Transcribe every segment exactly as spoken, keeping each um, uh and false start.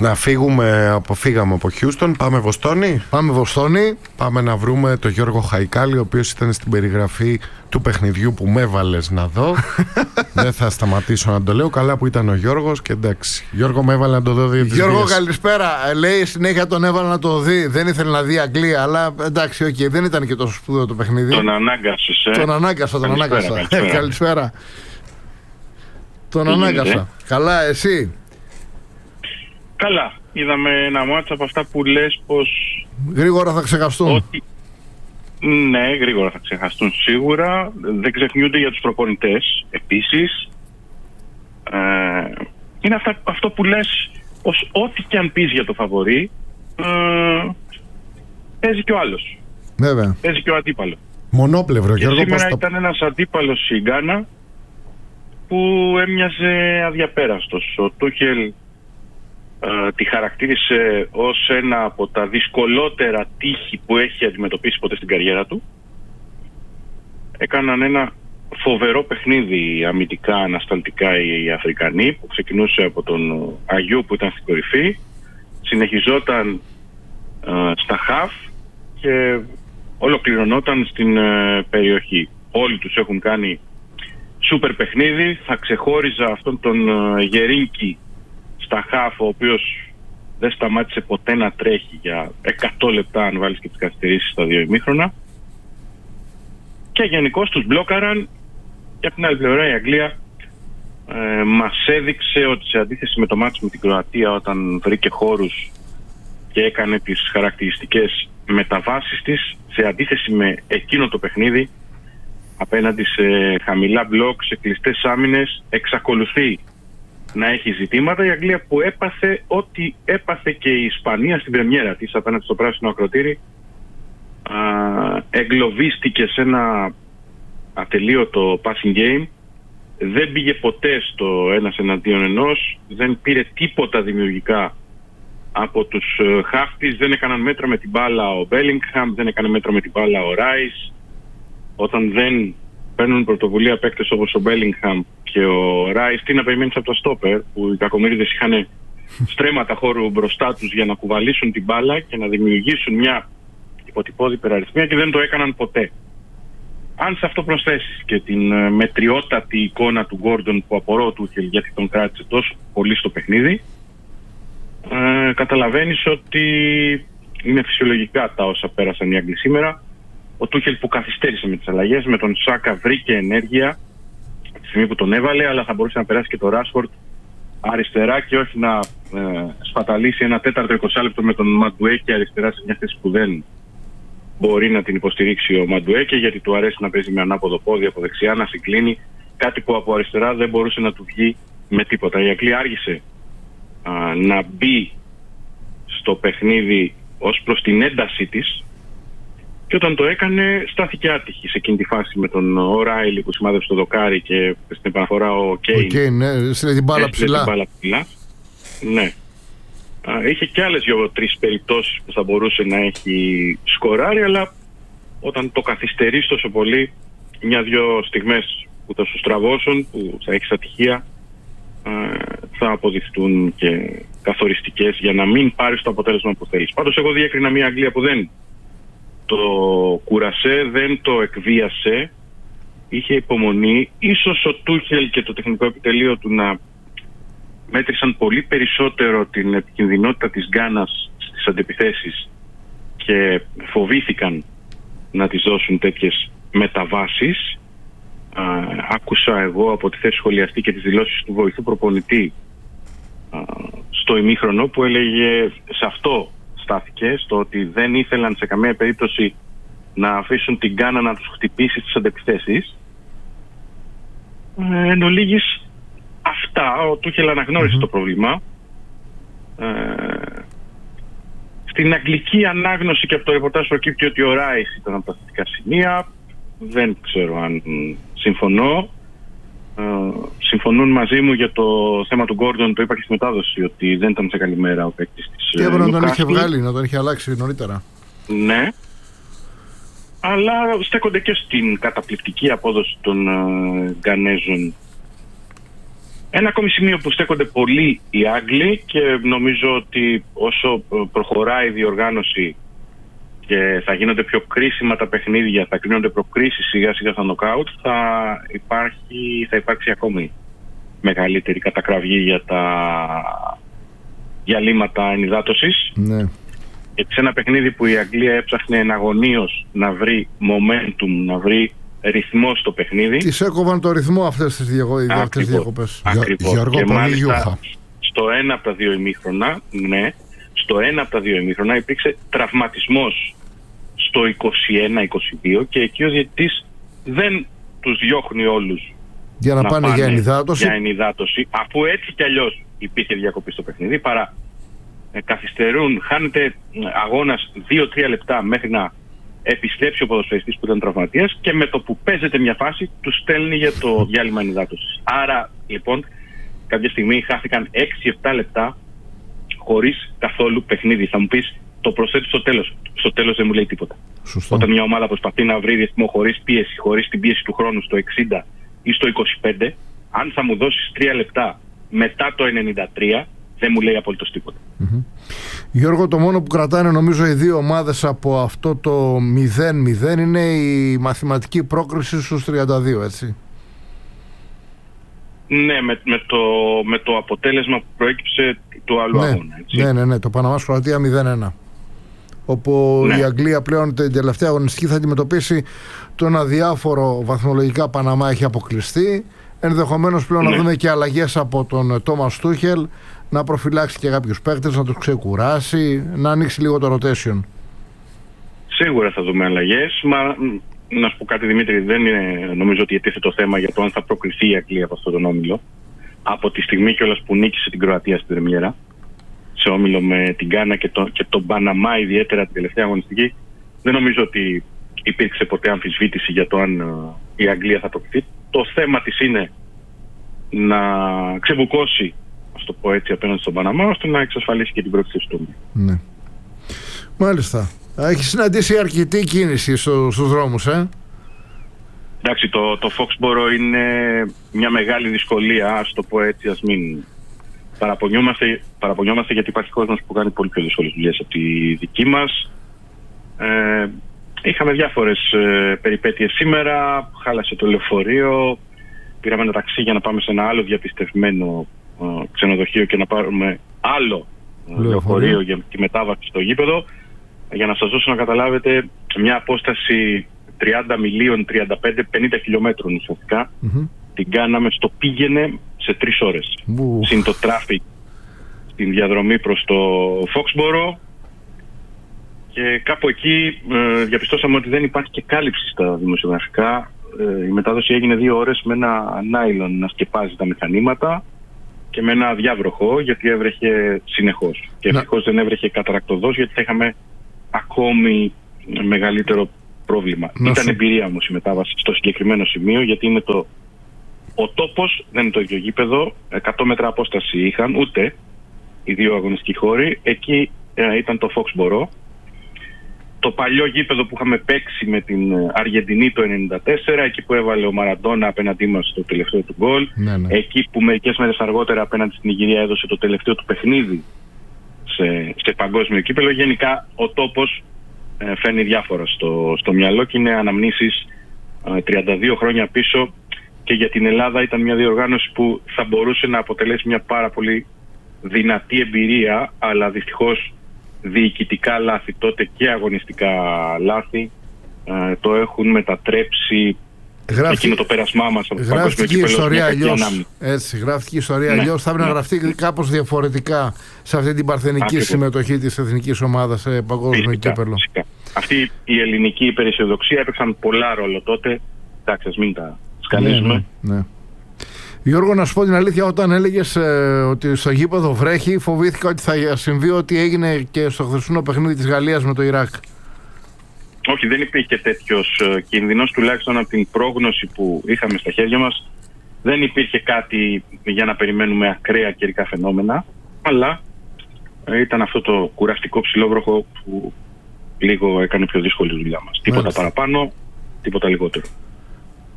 Να φύγουμε, αποφύγαμε από Χιούστον, πάμε Βοστόνη. Πάμε Βοστόνη. Πάμε να βρούμε τον Γιώργο Χαϊκάλη, ο οποίος ήταν στην περιγραφή του παιχνιδιού που με έβαλες να δω. Δεν θα σταματήσω να το λέω. Καλά που ήταν ο Γιώργος και εντάξει. Γιώργο, με έβαλε να το δω δύο τρεις Γιώργο, βίες. καλησπέρα. Λέει συνέχεια τον έβαλε να το δει. Δεν ήθελε να δει Αγγλία, αλλά εντάξει, okay, δεν ήταν και τόσο σπουδαίο το παιχνίδι. Τον ανάγκασες, ε. Τον ανάγκασα, τον Καλησπέρα, ανάγκασα. καλησπέρα. Ε, καλησπέρα. Τον Τι ανάγκασα. γίνεται? Καλά, εσύ. Καλά. Είδαμε ένα μάτσο από αυτά που λες πως... Γρήγορα θα ξεχαστούν. Ότι... Ναι, γρήγορα θα ξεχαστούν σίγουρα. Δεν ξεχνιούνται για τους προπονητές. Επίσης, ε, είναι αυτά, αυτό που λες πως ό,τι και αν πεις για το φαβορί, ε, παίζει και ο άλλος. Βέβαια. Παίζει και ο αντίπαλος. Μονόπλευρο, Και Γιώργο, σήμερα πώς το... ήταν ένας αντίπαλος η Γκάνα που έμοιαζε αδιαπέραστος. Ο Τούχελ ε, τη χαρακτήρισε ως ένα από τα δυσκολότερα τείχη που έχει αντιμετωπίσει ποτέ στην καριέρα του. Έκαναν ένα φοβερό παιχνίδι αμυντικά, ανασταλτικά οι Αφρικανοί, που ξεκινούσε από τον Αγιού που ήταν στην κορυφή, συνεχιζόταν ε, στα χαφ και ολοκληρωνόταν στην ε, περιοχή. Όλοι τους έχουν κάνει σούπερ παιχνίδι. Θα ξεχώριζα αυτόν τον ε, Γερίνκι στα χαφ, ο οποίος δεν σταμάτησε ποτέ να τρέχει για εκατό λεπτά, αν βάλεις και τις καθυστερήσεις στα δύο ημίχρονα. Και γενικώς τους μπλόκαραν. Και από την άλλη πλευρά η Αγγλία ε, μας έδειξε ότι σε αντίθεση με το μάτς με την Κροατία, όταν βρήκε χώρους και έκανε τις χαρακτηριστικές μεταβάσεις της, σε αντίθεση με εκείνο το παιχνίδι, απέναντι σε χαμηλά μπλοκ, σε κλειστές άμυνες, εξακολουθεί να έχει ζητήματα. Η Αγγλία που έπαθε ό,τι έπαθε και η Ισπανία στην πρεμιέρα της απέναντι στο πράσινο ακροτήρι, α, εγκλωβίστηκε σε ένα ατελείωτο passing game, δεν πήγε ποτέ στο ένας εναντίον ενός, δεν πήρε τίποτα δημιουργικά από τους χαφ της, δεν έκαναν μέτρα με την μπάλα ο Bellingham, δεν έκανε μέτρα με την μπάλα ο Rice. Όταν δεν παίρνουν πρωτοβουλία παίκτες όπως ο Bellingham και ο Rice, τι να περιμένεις από το στόπερ, που οι κακομοίριδες είχαν στρέμματα χώρου μπροστά τους για να κουβαλήσουν την μπάλα και να δημιουργήσουν μια υποτυπώδη υπεραριθμία, και δεν το έκαναν ποτέ. Αν σε αυτό προσθέσεις και την μετριότατη εικόνα του Γκόρντον, που απορώ του γιατί τον κράτησε τόσο πολύ στο παιχνίδι, ε, καταλαβαίνεις ότι είναι φυσιολογικά τα όσα πέρασαν οι Άγγλοι σήμερα. Ο Τούχελ που καθυστέρησε με τις αλλαγές, με τον Σάκα βρήκε ενέργεια τη στιγμή που τον έβαλε, αλλά θα μπορούσε να περάσει και το Ράσφορντ αριστερά και όχι να ε, σπαταλήσει ένα τέταρτο εικοσάλεπτο με τον Μαντουέκε αριστερά σε μια θέση που δεν μπορεί να την υποστηρίξει ο Μαντουέκε, γιατί του αρέσει να παίζει με ανάποδο πόδι από δεξιά, να συγκλίνει, κάτι που από αριστερά δεν μπορούσε να του βγει με τίποτα. Η Αγγλία άργησε α, να μπει στο παιχνίδι ως προς την έντασή της, και όταν το έκανε στάθηκε άτυχη σε εκείνη τη φάση με τον O'Reilly που σημάδεψε το δοκάρι και στην επαναφορά ο Κέιν. Ο Κέιν, ναι, στείλε την μπάλα ψηλά. Την μπάλα ψηλά. Ναι. Α, είχε και άλλες δύο-τρεις περιπτώσεις που θα μπορούσε να έχει σκοράρει, αλλά όταν το καθυστερείς τόσο πολύ, μια-δυο στιγμές που θα σου στραβώσουν, που θα έχεις ατυχία, α, θα αποδειχτούν και καθοριστικές για να μην πάρεις το αποτέλεσμα που θέλεις. Πάντως εγώ διέκρινα μια Αγγλία που δεν το κουρασέ, δεν το εκβίασε, είχε υπομονή. Ίσως ο Τούχελ και το τεχνικό επιτελείο του να μέτρησαν πολύ περισσότερο την επικινδυνότητα της Γκάνας στις αντεπιθέσεις και φοβήθηκαν να τις δώσουν τέτοιες μεταβάσεις. Α, άκουσα εγώ από τη θέση σχολιαστή και τις δηλώσεις του βοηθού προπονητή α, στο ημίχρονο, που έλεγε, σε αυτό στάθηκε, στο ότι δεν ήθελαν σε καμία περίπτωση να αφήσουν την Γκάνα να τους χτυπήσει στις αντεπιθέσεις. Ε, εν ολίγης, αυτά, ο Τούχελ αναγνώρισε mm-hmm. το πρόβλημα. Ε, στην αγγλική ανάγνωση και από το ρεπορτάζ προκύπτει ότι ο Ράις ήταν από τα θετικά σημεία. Δεν ξέρω αν συμφωνώ. Ε, συμφωνούν μαζί μου για το θέμα του Γκόρντον, το είπα και στη μετάδοση, ότι δεν ήταν σε καλή μέρα ο παίκτης της. Και έπρεπε να τον είχε βγάλει, να τον είχε αλλάξει νωρίτερα. Ναι. Αλλά στέκονται και στην καταπληκτική απόδοση των uh, Γκανέζων Ένα ακόμη σημείο που στέκονται πολύ οι Άγγλοι και νομίζω ότι όσο προχωράει η διοργάνωση και θα γίνονται πιο κρίσιμα τα παιχνίδια, θα κρίνονται προκρίσεις σιγά σιγά στα νοκάουτ, θα, υπάρχει, θα υπάρξει ακόμη μεγαλύτερη κατακραυγή για τα διαλύματα ενυδάτωσης. Ναι. Γιατί σε ένα παιχνίδι που η Αγγλία έψαχνε εναγωνίως να βρει momentum, να βρει ρυθμό στο παιχνίδι. Τις έκοβαν το ρυθμό αυτές τις διακοπές. Ακριβώς. Γιώργο, και πολύ μάλιστα γιούχα. στο ένα από τα δύο ημίχρονα, ναι, στο ένα από τα δύο ημίχρονα υπήρξε τραυματισμός στο είκοσι ένα είκοσι δύο και εκεί ο διαιτητής δεν τους διώχνει όλους για να, να πάνε, πάνε για ενυδάτωση. για ενυδάτωση, αφού έτσι κι αλλιώς υπήρχε διακοπή στο παιχνίδι, παρά ε, καθυστερούν, χάνεται αγώνας δύο τρία λεπτά μέχρι να επιστρέψει ο ποδοσφαιριστής που ήταν τραυματίας και με το που παίζεται μια φάση τους στέλνει για το διάλειμμα ενυδάτωσης. Άρα λοιπόν κάποια στιγμή χάθηκαν έξι επτά λεπτά χωρίς καθόλου παιχνίδι. Θα μου πεις, το προσθέτει στο τέλος. Στο τέλος δεν μου λέει τίποτα. Σωστό. Όταν μια ομάδα προσπαθεί να βρει ρυθμό χωρίς πίεση, χωρίς την πίεση του χρόνου στο εξήντα ή στο είκοσι πέντε, αν θα μου δώσεις τρία λεπτά μετά το ενενήντα τρία, δεν μου λέει απολύτως τίποτα. Mm-hmm. Γιώργο, το μόνο που κρατάνε νομίζω οι δύο ομάδες από αυτό το μηδέν μηδέν είναι η μαθηματική πρόκριση στους τριάντα δύο, έτσι. Ναι, με, με, το, με το αποτέλεσμα που προέκυψε του άλλου ναι, αγώνα. Έτσι. Ναι, ναι, ναι, το Παναμάς Κροατία μηδέν ένα. Όπου ναι. η Αγγλία πλέον την τελευταία αγωνιστική θα αντιμετωπίσει τον αδιάφορο βαθμολογικά Παναμά, έχει αποκλειστεί. Ενδεχομένως πλέον ναι. να δούμε και αλλαγές από τον Τόμας Τούχελ, να προφυλάξει και κάποιους παίκτες, να τους ξεκουράσει, να ανοίξει λίγο το rotation. Σίγουρα θα δούμε αλλαγές. Μα να σου πω κάτι, Δημήτρη, δεν είναι νομίζω ότι ετίθεται το θέμα για το αν θα προκριθεί η Αγγλία από αυτόν τον όμιλο. Από τη στιγμή κιόλας που νίκησε την Κροατία στην πρεμιέρα, σε όμιλο με την Γκάνα και, το, και τον Παναμά, ιδιαίτερα την τελευταία αγωνιστική, δεν νομίζω ότι υπήρξε ποτέ αμφισβήτηση για το αν uh, η Αγγλία θα προκριθεί. Το θέμα της είναι να ξεμπουκώσει, ας το πω έτσι, απέναντι στον Παναμά, ώστε να εξασφαλίσει και την πρόκληση του. Ναι. Μάλιστα. Έχει συναντήσει αρκετή κίνηση στο, στους δρόμους, ε? Εντάξει, το, το Foxboro είναι μια μεγάλη δυσκολία, ας το πω έτσι, ας μην παραπονιόμαστε, παραπονιόμαστε γιατί υπάρχει κόσμος που κάνει πολύ πιο δύσκολες δουλειές από τη δική μας. Ε, είχαμε διάφορες ε, περιπέτειες σήμερα, χάλασε το λεωφορείο, πήραμε ένα ταξί για να πάμε σε ένα άλλο διαπιστευμένο ε, ξενοδοχείο και να πάρουμε άλλο ε, λεωφορείο για τη μετάβαση στο γήπεδο. Για να σας δώσω να καταλάβετε, μια απόσταση τριάντα μιλίων, τριάντα πέντε πενήντα χιλιόμετρων ουσιαστικά, mm-hmm. την κάναμε στο πήγαινε σε τρεις ώρες. Mm. Συν το τράφικ στην διαδρομή προς το Foxboro, και κάπου εκεί ε, διαπιστώσαμε ότι δεν υπάρχει και κάλυψη στα δημοσιογραφικά. Ε, η μετάδοση έγινε δύο ώρες με ένα νάιλον να σκεπάζει τα μηχανήματα και με ένα διάβροχο, γιατί έβρεχε συνεχώς. Και ευτυχώς δεν έβρεχε καταρακτωδώς, γιατί θα είχαμε ακόμη μεγαλύτερο πρόβλημα. Να Ήταν σου... εμπειρία όμως η μετάβαση στο συγκεκριμένο σημείο, γιατί είναι το... ο τόπος δεν είναι το ίδιο γήπεδο, εκατό μέτρα απόσταση είχαν, ούτε οι δύο αγωνιστικοί χώροι. Εκεί ε, ήταν το Foxboro. Το παλιό γήπεδο που είχαμε παίξει με την Αργεντινή το ενενήντα τέσσερα, εκεί που έβαλε ο Μαραντόνα απέναντί μας το τελευταίο του γκολ, ναι, ναι. εκεί που μερικές μέρες αργότερα απέναντι στην Νιγηρία έδωσε το τελευταίο του παιχνίδι σε, σε παγκόσμιο κύπελλο. Γενικά ο τόπος ε, φέρνει διάφορα στο, στο μυαλό και είναι αναμνήσεις ε, τριάντα δύο χρόνια πίσω, και για την Ελλάδα ήταν μια διοργάνωση που θα μπορούσε να αποτελέσει μια πάρα πολύ δυνατή εμπειρία, αλλά δυστυχώς διοικητικά λάθη τότε και αγωνιστικά λάθη ε, το έχουν μετατρέψει. Γράφει, εκείνο το πέρασμά μας από το παγκόσμιο κύπελλο. Ιστορία αλλιώς. Έτσι, γράφτηκε η ιστορία ναι, αλλιώς. Θα έπρεπε ναι. να γραφτεί κάπως διαφορετικά σε αυτή την παρθενική Ακριβώς. συμμετοχή της εθνικής ομάδας σε παγκόσμιο κύπελλο. Αυτή η ελληνική υπεραισιοδοξία έπαιξαν πολλά ρόλο τότε. Εντάξει, ας μην τα σκαλίζουμε. Ναι, ναι. Γιώργο, να σου πω την αλήθεια, όταν έλεγες ε, ότι στο γήπεδο βρέχει, φοβήθηκα ότι θα συμβεί ό,τι έγινε και στο χθεσινό παιχνίδι της Γαλλίας με το Ιράκ. Όχι, δεν υπήρχε τέτοιος ε, κίνδυνος, τουλάχιστον από την πρόγνωση που είχαμε στα χέρια μας. Δεν υπήρχε κάτι για να περιμένουμε ακραία καιρικά φαινόμενα, αλλά ε, ήταν αυτό το κουραστικό ψηλόβροχο που λίγο έκανε πιο δύσκολη δουλειά μας. Τίποτα παραπάνω, τίποτα λιγότερο.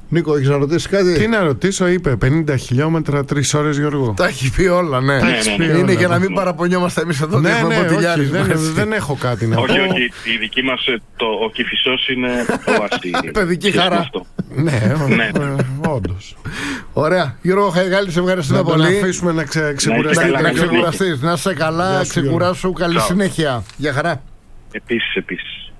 Νίκο, έχεις να ρωτήσεις κάτι? Τι να ρωτήσω, είπε πενήντα χιλιόμετρα, τρεις ώρες, Γιώργο. Τα έχει πει όλα, ναι. Ναι, ναι, ναι. Είναι για να μην παραπονιόμαστε εμείς εδώ. Ναι, ναι, όχι, δεν, δεν, δεν έχω κάτι να πω. Όχι, όχι, η δική μας, το, ο Κηφισός είναι όαση. Παιδική χαρά. Ναι, Ναι. όντως. Ωραία. Γιώργο Χαϊγάλη, σε ευχαριστούμε Να τον πολύ. αφήσουμε να ξε- Να ξεκουραστεί. είστε Να καλά. ξεκουραστείς. Να είσαι καλά, Γεια σου, Γιώργο. ξεκουράσου. Καλή Ciao. συνέχεια. Γεια χαρά. Επίσης, επίσης.